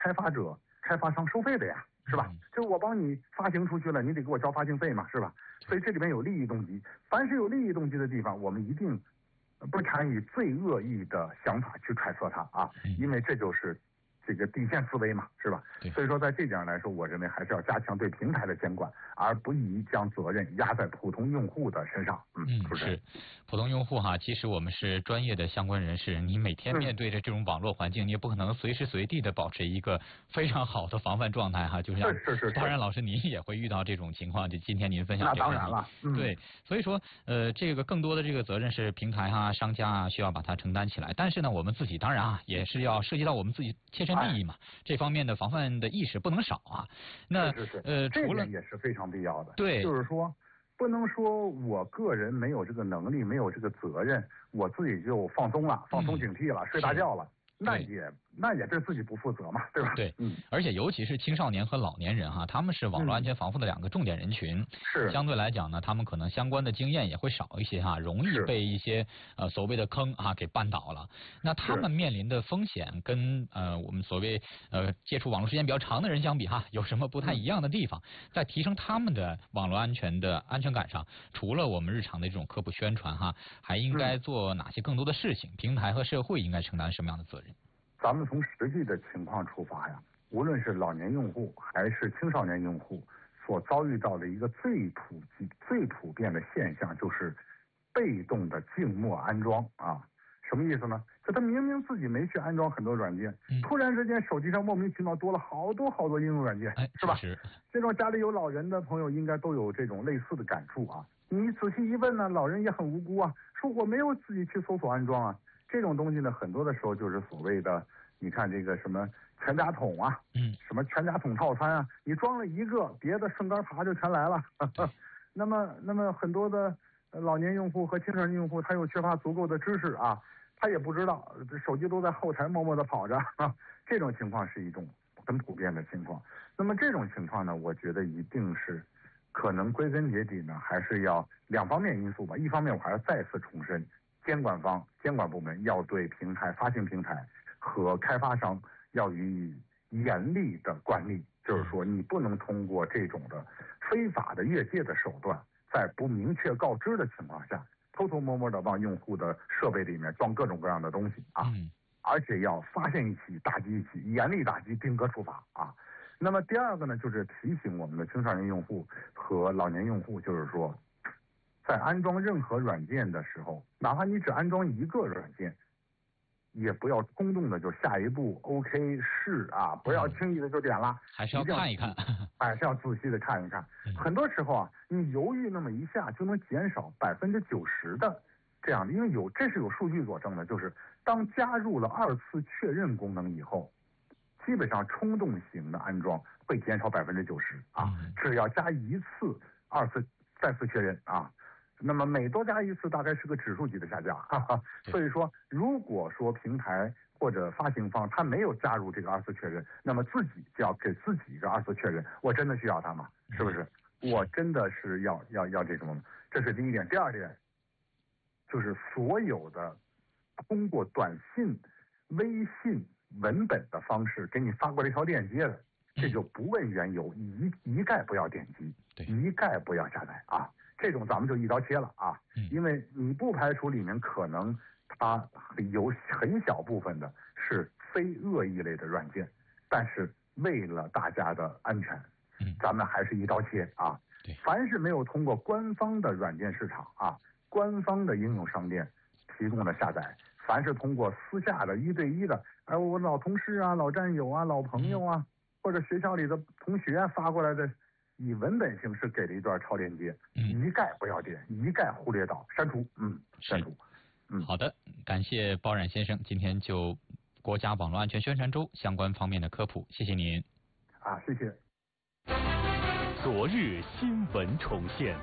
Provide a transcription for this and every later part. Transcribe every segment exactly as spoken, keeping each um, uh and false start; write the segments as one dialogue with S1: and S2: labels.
S1: 开发者、开发商收费的呀，是吧？就是我帮你发行出去了，你得给我交发行费嘛，是吧？所以这里面有利益动机，凡是有利益动机的地方，我们一定不参与最恶意的想法去揣测它啊，因为这就是这个底线思维嘛，是吧？所以说在这点来说，我认为还是要加强对平台的监管，而不宜将责任压在普通用户的身上。嗯，
S2: 嗯是普通用户哈，其实我们是专业的相关人士，你每天面对着这种网络环境，嗯、你也不可能随时随地的保持一个非常好的防范状态哈。就像
S1: 是是是，
S2: 当然老师您也会遇到这种情况，就今天您分享这个
S1: 那当然了，嗯、
S2: 对，所以说呃这个更多的这个责任是平台啊、商家啊需要把它承担起来，但是呢，我们自己当然啊也是要涉及到我们自己切身利益嘛。哎这方面的防范的意识不能少啊。那
S1: 是是是
S2: 呃，除了
S1: 这也是非常必要的。
S2: 对，
S1: 就是说，不能说我个人没有这个能力，没有这个责任，我自己就放松了，放松警惕了，嗯、睡大觉了。那也那也对自己不负责嘛，对吧？
S2: 对，
S1: 嗯，
S2: 而且尤其是青少年和老年人哈，他们是网络安全防护的两个重点人群。
S1: 是、嗯、
S2: 相对来讲呢，他们可能相关的经验也会少一些哈，容易被一些呃所谓的坑啊给绊倒了。那他们面临的风险跟呃我们所谓呃接触网络时间比较长的人相比哈，有什么不太一样的地方？嗯、在提升他们的网络安全的安全感上，除了我们日常的这种科普宣传哈，还应该做哪些更多的事情？嗯、平台和社会应该承担什么样的责任？
S1: 咱们从实际的情况出发呀，无论是老年用户还是青少年用户，所遭遇到的一个最普及、最普遍的现象，就是被动的静默安装啊。什么意思呢？就他明明自己没去安装很多软件，嗯、突然之间手机上莫名其妙多了好多好多应用软件，
S2: 哎、
S1: 是吧？
S2: 是
S1: 这种家里有老人的朋友应该都有这种类似的感触啊。你仔细一问呢，老人也很无辜啊，说我没有自己去搜索安装啊。这种东西呢，很多的时候就是所谓的，你看这个什么全家桶啊，
S2: 嗯，
S1: 什么全家桶套餐啊，你装了一个，别的顺杆爬就全来了。呵呵那么，那么很多的老年用户和青少年用户，他又缺乏足够的知识啊，他也不知道，手机都在后台默默的跑着啊。这种情况是一种很普遍的情况。那么这种情况呢，我觉得一定是可能归根结底呢，还是要两方面因素吧。一方面，我还要再次重申。监管方、监管部门要对平台、发行平台和开发商要予以严厉的管理，就是说，你不能通过这种的非法的越界的手段，在不明确告知的情况下，偷偷摸摸的往用户的设备里面装各种各样的东西啊，
S2: 嗯、
S1: 而且要发现一起打击一起，严厉打击，定格处罚啊。那么第二个呢，就是提醒我们的青少年用户和老年用户，就是说。在安装任何软件的时候，哪怕你只安装一个软件，也不要冲动的就下一步 OK 是啊，不要轻易的就点了，
S2: 还是要看一看，
S1: 还是要仔细的看一看。
S2: 嗯、
S1: 很多时候啊，你犹豫那么一下就能减少百分之九十的这样的，因为有这是有数据佐证的，就是当加入了二次确认功能以后，基本上冲动型的安装会减少百分之九十啊，
S2: 嗯、
S1: 只要加一次二次再次确认啊。那么每多加一次，大概是个指数级的下降，哈哈。所以说，如果说平台或者发行方他没有加入这个二次确认，那么自己就要给自己一个二次确认。我真的需要它吗？是不是？我真的是要要要这种？这是第一点。第二点，就是所有的通过短信、微信文本的方式给你发过来一条链接的，这就不问缘由，一一概不要点击，一概不要下载啊。这种咱们就一刀切了啊，因为你不排除里面可能它有很小部分的是非恶意类的软件，但是为了大家的安全，咱们还是一刀切啊。凡是没有通过官方的软件市场啊、官方的应用商店提供的下载，凡是通过私下的一对一的，而我老同事啊、老战友啊、老朋友啊，或者学校里的同学发过来的。以文本形式给了一段超链接，嗯、一概不要点，一概忽略到删除，嗯，删除。嗯，
S2: 好的，感谢包冉先生今天就国家网络安全宣传周相关方面的科普，谢谢您。
S1: 啊，谢谢。
S3: 昨日新闻重现，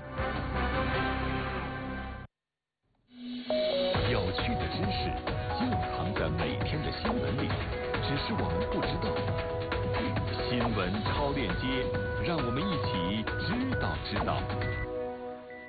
S3: 有趣的知识就藏在每天的新闻里，只是我们不知道。新闻超链接，让我们一起知道知道。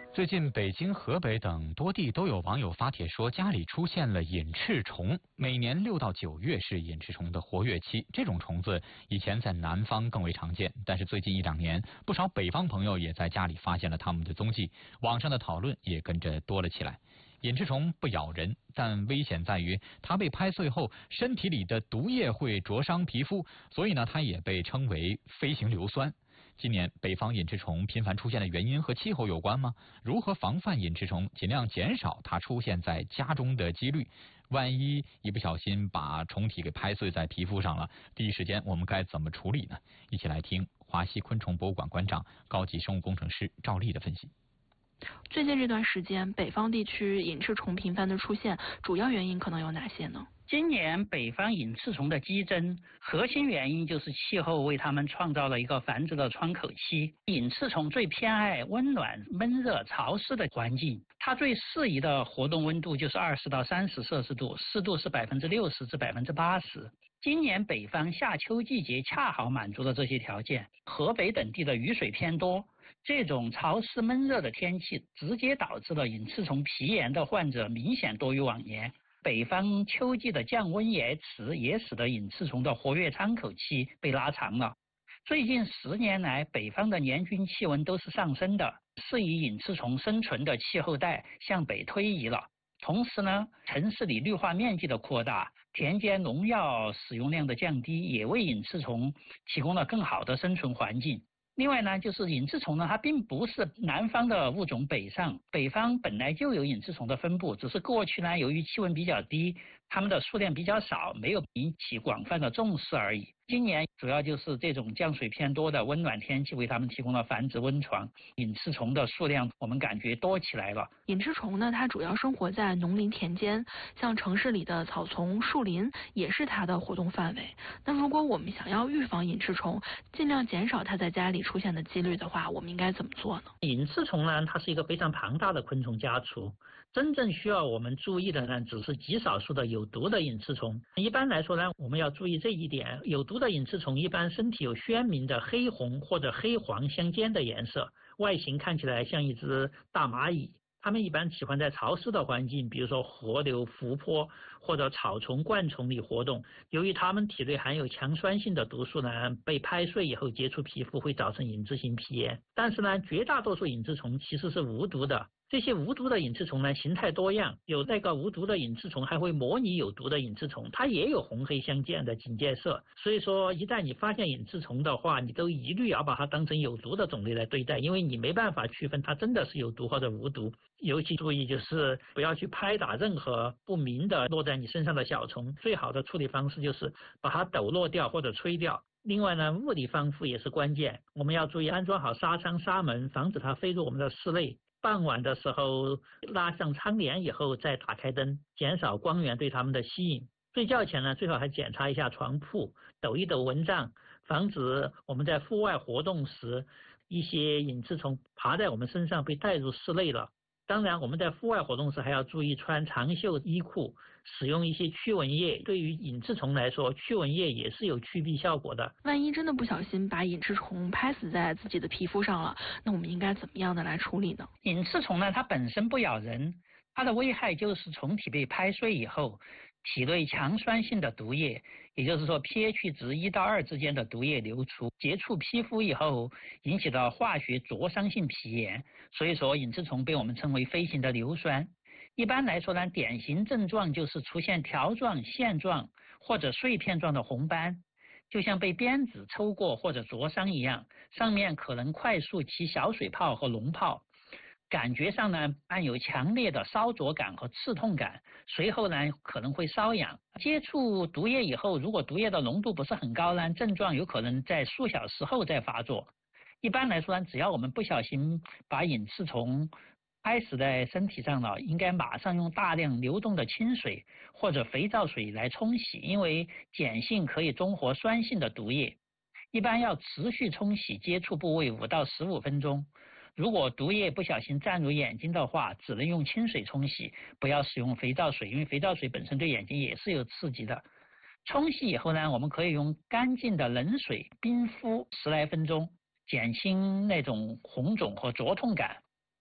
S2: 最近北京、河北等多地都有网友发帖说家里出现了隐翅虫。每年六到九月是隐翅虫的活跃期，这种虫子以前在南方更为常见，但是最近一两年，不少北方朋友也在家里发现了它们的踪迹，网上的讨论也跟着多了起来。隐翅虫不咬人，但危险在于它被拍碎后，身体里的毒液会灼伤皮肤，所以呢，它也被称为飞行硫酸。今年北方隐翅虫频繁出现的原因和气候有关吗？如何防范隐翅虫，尽量减少它出现在家中的几率？万一一不小心把虫体给拍碎在皮肤上了，第一时间我们该怎么处理呢？一起来听华西昆虫博物馆馆长、高级生物工程师赵丽的分析。
S4: 最近这段时间，北方地区隐翅虫频繁的出现，主要原因可能有哪些呢？
S5: 今年北方隐翅虫的激增，核心原因就是气候为它们创造了一个繁殖的窗口期。隐翅虫最偏爱温暖、闷热、潮湿的环境，它最适宜的活动温度就是二十到三十摄氏度，湿度是百分之六十至百分之八十。今年北方夏秋季节恰好满足了这些条件，河北等地的雨水偏多。这种潮湿闷热的天气直接导致了隐翅虫皮炎的患者明显多于往年。北方秋季的降温延迟也使得隐翅虫的活跃窗口期被拉长了。最近十年来，北方的年均气温都是上升的，适宜隐翅虫生存的气候带向北推移了。同时呢，城市里绿化面积的扩大，田间农药使用量的降低，也为隐翅虫提供了更好的生存环境。另外呢，就是隐翅虫呢，它并不是南方的物种北上，北方本来就有隐翅虫的分布，只是过去呢，由于气温比较低，它们的数量比较少，没有引起广泛的重视而已。今年主要就是这种降水偏多的温暖天气为它们提供了繁殖温床，隐翅虫的数量我们感觉多起来了。
S4: 隐翅虫呢，它主要生活在农林田间，像城市里的草丛、树林也是它的活动范围。那如果我们想要预防隐翅虫，尽量减少它在家里出现的几率的话，我们应该怎么做呢？
S5: 隐翅虫呢，它是一个非常庞大的昆虫家族，真正需要我们注意的呢，只是极少数的有毒的隐翅虫。一般来说呢，我们要注意这一点，有毒的隐翅虫一般身体有鲜明的黑红或者黑黄相间的颜色，外形看起来像一只大蚂蚁。它们一般喜欢在潮湿的环境，比如说河流、湖泊或者草丛、灌丛里活动。由于它们体内含有强酸性的毒素呢，被拍碎以后接触皮肤会造成隐质性皮炎。但是呢，绝大多数隐翅虫其实是无毒的。这些无毒的隐翅虫呢，形态多样，有那个无毒的隐翅虫还会模拟有毒的隐翅虫，它也有红黑相间的警戒色。所以说，一旦你发现隐翅虫的话，你都一律要把它当成有毒的种类来对待，因为你没办法区分它真的是有毒或者无毒。尤其注意就是不要去拍打任何不明的落在你身上的小虫，最好的处理方式就是把它抖落掉或者吹掉。另外呢，物理防护也是关键，我们要注意安装好纱窗、纱门，防止它飞入我们的室内。傍晚的时候拉上窗帘以后再打开灯，减少光源对它们的吸引。睡觉前呢，最好还检查一下床铺，抖一抖蚊帐，防止我们在户外活动时一些隐翅虫爬在我们身上被带入室内了。当然我们在户外活动时还要注意穿长袖衣裤，使用一些驱蚊液。对于隐翅虫来说，驱蚊液也是有驱避效果的。
S4: 万一真的不小心把隐翅虫拍死在自己的皮肤上了，那我们应该怎么样的来处理呢？
S5: 隐翅虫呢，它本身不咬人，它的危害就是虫体被拍碎以后，体内强酸性的毒液，也就是说 pH 值一到二之间的毒液流出，接触皮肤以后引起的化学灼伤性皮炎。所以说隐翅虫被我们称为飞行的硫酸。一般来说呢，典型症状就是出现条状、线状或者碎片状的红斑，就像被鞭子抽过或者灼伤一样，上面可能快速起小水泡和脓泡。感觉上呢，伴有强烈的烧灼感和刺痛感，随后呢可能会瘙痒。接触毒液以后，如果毒液的浓度不是很高呢，症状有可能在数小时后再发作。一般来说呢，只要我们不小心把隐翅虫拍死在身体上了，应该马上用大量流动的清水或者肥皂水来冲洗，因为碱性可以中和酸性的毒液。一般要持续冲洗接触部位五到十五分钟。如果毒液不小心沾入眼睛的话，只能用清水冲洗，不要使用肥皂水，因为肥皂水本身对眼睛也是有刺激的。冲洗以后呢，我们可以用干净的冷水冰敷十来分钟，减轻那种红肿和灼痛感。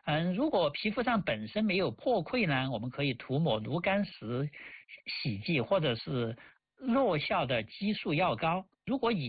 S5: 嗯，如果皮肤上本身没有破溃呢，我们可以涂抹炉甘石洗剂或者是弱效的激素药膏。如果已